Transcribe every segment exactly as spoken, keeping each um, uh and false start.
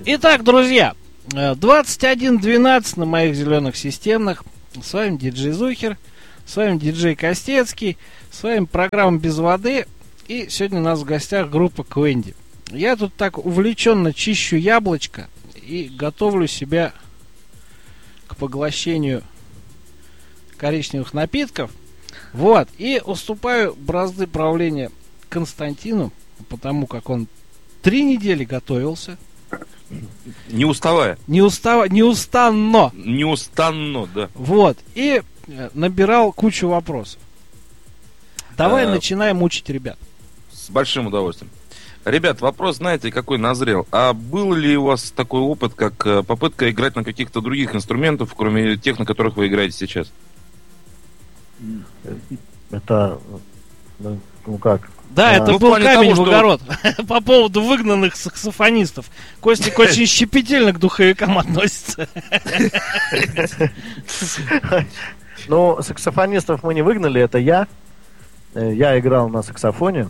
Итак, друзья, двадцать один двенадцать на моих зеленых системах. С вами диджей Зухер, с вами диджей Костецкий, с вами программа «Без воды». И сегодня у нас в гостях группа Квенди. Я тут так увлеченно чищу яблочко и готовлю себя к поглощению коричневых напитков. Вот, и уступаю бразды правления Константину, потому как он три недели готовился. Не уставая. Не, устава, не устанно. Неустанно, да. Вот, и набирал кучу вопросов. Давай а... начинаем мучить ребят. С большим удовольствием. Ребят, вопрос, знаете, какой назрел. А был ли у вас такой опыт, как попытка играть на каких-то других инструментах, кроме тех, на которых вы играете сейчас? Это, ну, ну как? Да, а, это ну, был камень того, в огород. Что... По поводу выгнанных саксофонистов. Костик очень щепетильно к духовикам относится. Ну, саксофонистов мы не выгнали, это я. Я играл на саксофоне.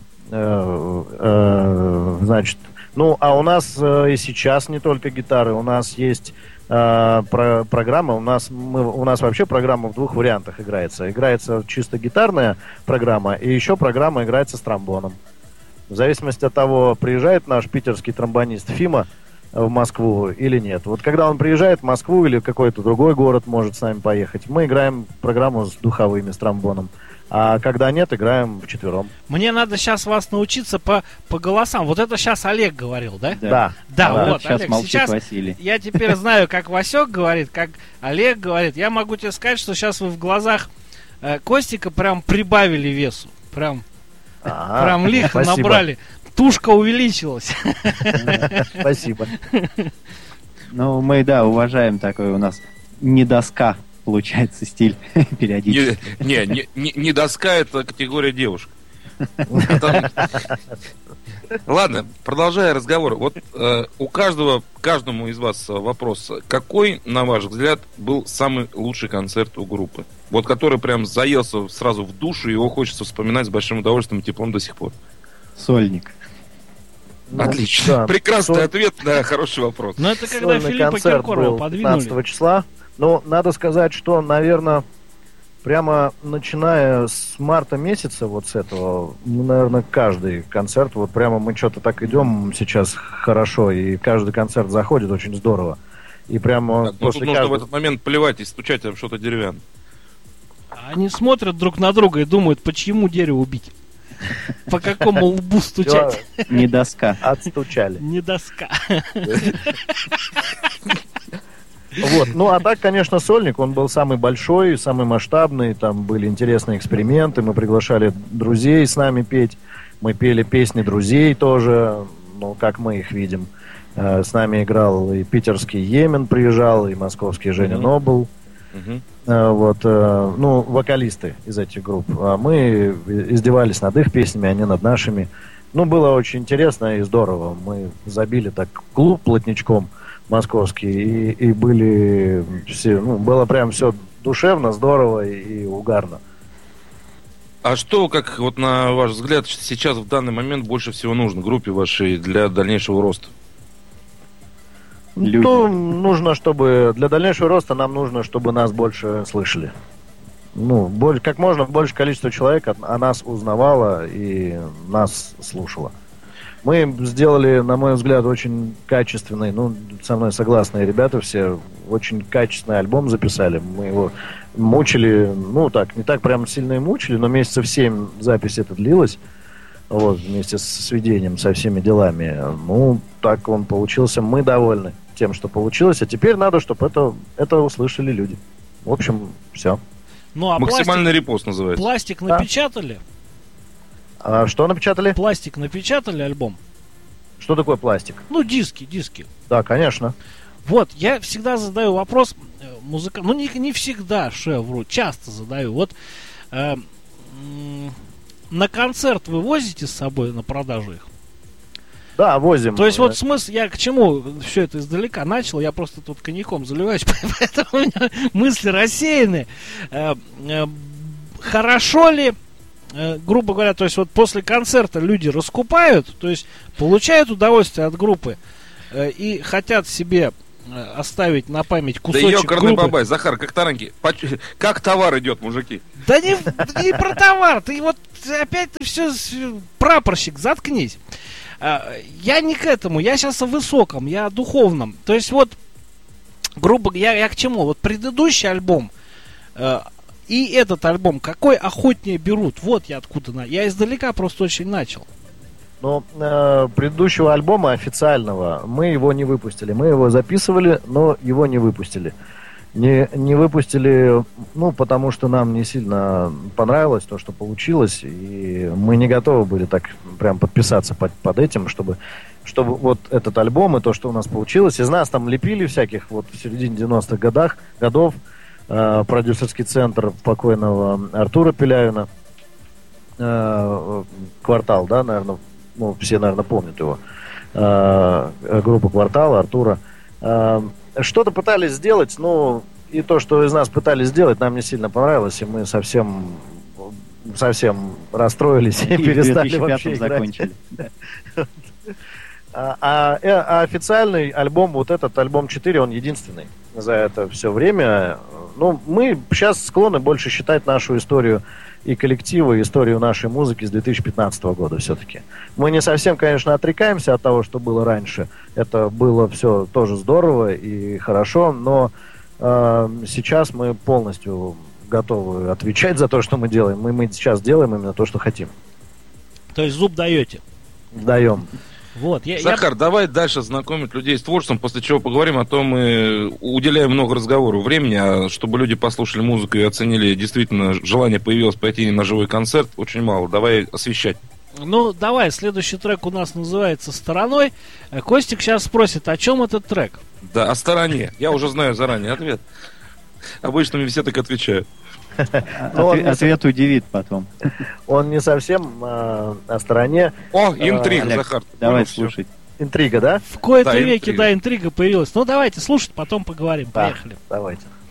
Значит, ну, а у нас и сейчас не только гитары, у нас есть про, программа, у нас, мы, у нас вообще программа в двух вариантах играется. Играется чисто гитарная программа, и еще программа играется с тромбоном. В зависимости от того, приезжает наш питерский тромбонист Фима в Москву или нет. Вот когда он приезжает в Москву или в какой-то другой город может с нами поехать, мы играем программу с духовыми, с тромбоном. А когда нет, играем вчетвером. Мне надо сейчас вас научиться по, по голосам. Вот это сейчас Олег говорил, да? Да. Да, да, да вот, сейчас Олег. молчит Сейчас Василий. Я теперь знаю, как Васек говорит, как Олег говорит. Я могу тебе сказать, что сейчас вы в глазах э, Костика прям прибавили весу. Прям, А-а-а, прям лихо спасибо. Набрали. Тушка увеличилась. Спасибо. Ну, мы, да, уважаем такой у нас не доска. Получается стиль периодически. Не, не, не, не доска, это категория девушек. Ладно, продолжая разговор. Вот э, у каждого, каждому из вас вопрос. Какой, на ваш взгляд, был самый лучший концерт у группы? Вот который прям заелся сразу в душу, и его хочется вспоминать с большим удовольствием и теплом до сих пор. Сольник. Ну, отлично. Да. Прекрасный Соль... ответ на хороший вопрос. Но это когда Сольный Филиппа Киркорова подвинули. пятнадцатого числа. Ну, надо сказать, что, наверное, прямо начиная с марта месяца, вот с этого, ну, наверное, каждый концерт, вот прямо мы что-то так идем сейчас хорошо, и каждый концерт заходит очень здорово. И прямо так, ну, после тут каждого... нужно в этот момент плевать и стучать об что-то деревянное. Они смотрят друг на друга и думают, по чьему дереву убить. По какому лбу стучать. Не доска. Отстучали. Не доска. Вот. Ну, а так, конечно, Сольник, он был самый большой, самый масштабный, там были интересные эксперименты, мы приглашали друзей с нами петь, мы пели песни друзей тоже, ну, как мы их видим. С нами играл и питерский Йемен приезжал, и московский Женя mm-hmm. Нобл. Mm-hmm. Вот, ну, вокалисты из этих групп. А мы издевались над их песнями, они над нашими. Ну, было очень интересно и здорово. Мы забили так клуб плотничком московский, и, и были все, ну, было прям все душевно, здорово и, и угарно. А что, как вот на ваш взгляд, сейчас в данный момент больше всего нужно группе вашей для дальнейшего роста? Люди. Ну, нужно, чтобы для дальнейшего роста нам нужно, чтобы нас больше слышали. Ну, больше, как можно больше количество человек о, о нас узнавало и нас слушало. Мы сделали, на мой взгляд, очень качественный, ну, со мной согласные ребята все, очень качественный альбом записали. Мы его мучили, ну, так, не так прям сильно и мучили, но месяцев семь запись это длилась, вот, вместе с сведением, со всеми делами. Ну, так он получился, мы довольны тем, что получилось, а теперь надо, чтобы это, это услышали люди. В общем, все. Ну, а максимальный пластик, репост называется. Пластик напечатали? А что напечатали? Пластик напечатали альбом. Что такое пластик? Ну, диски, диски. Да, конечно. Вот, я всегда задаю вопрос музыка, ну не, не всегда, шеф, часто задаю. Вот э, на концерт вы возите с собой на продажу их? Да, возим. То есть вот смысл, я к чему все это издалека начал, я просто тут коньяком заливаюсь, поэтому у меня мысли рассеяны. Э, э, хорошо ли, э, грубо говоря, то есть вот после концерта люди раскупают, то есть получают удовольствие от группы, э, и хотят себе э, оставить на память Да кусочек ёкарный группы... бабай, Захар, как таранки. Поч- Как товар идет, мужики? Да не, не про товар, ты вот опять ты все, прапорщик, заткнись. А, Я не к этому, я сейчас о высоком, я о духовном. То есть вот, грубо я, я к чему? Вот предыдущий альбом э, и этот альбом, какой охотнее берут? Вот я откуда, на... я издалека просто очень начал. Но э, предыдущего альбома официального мы его не выпустили. Мы его записывали, но его не выпустили. Не, не выпустили, ну, потому что нам не сильно понравилось то, что получилось, и мы не готовы были так прям подписаться под, под этим, чтобы, чтобы вот этот альбом и то, что у нас получилось. Из нас там лепили всяких вот в середине девяностых годах, годов э, продюсерский центр покойного Артура Пелявина, э, «Квартал», да, наверное, ну, все, наверное, помнят его, э, группа «Квартал», Артура. Э, Что-то пытались сделать, но и то, что из нас пытались сделать, нам не сильно понравилось, и мы совсем, совсем расстроились и, и перестали вообще играть. Закончили. а, а, а официальный альбом, вот этот альбом четыре, он единственный за это все время. Ну, мы сейчас склонны больше считать нашу историю и коллектива, и историю нашей музыки с две тысячи пятнадцатого года все-таки. Мы не совсем, конечно, отрекаемся от того, что было раньше. Это было все тоже здорово и хорошо, но э, сейчас мы полностью готовы отвечать за то, что мы делаем. Мы, мы сейчас делаем именно то, что хотим. То есть зуб даете? Даем. Вот, я, Захар, я... давай дальше знакомить людей с творчеством, после чего поговорим, а то мы уделяем много разговору времени, а чтобы люди послушали музыку и оценили, действительно, желание появилось пойти на живой концерт, очень мало. Давай освещать. Ну, давай, следующий трек у нас называется «Стороной». Костик сейчас спросит, о чем этот трек? Да, о стороне. Я уже знаю заранее ответ. Обычно мне все так отвечают. Ответ, ответ удивит потом. Он не совсем э, о стороне. О, интрига, Олег, Захар. Давай Ну, слушать. Интрига, да? В кои-то Да, веке, интрига. да, интрига появилась. Ну, давайте слушать, потом поговорим. Да, Поехали. давайте.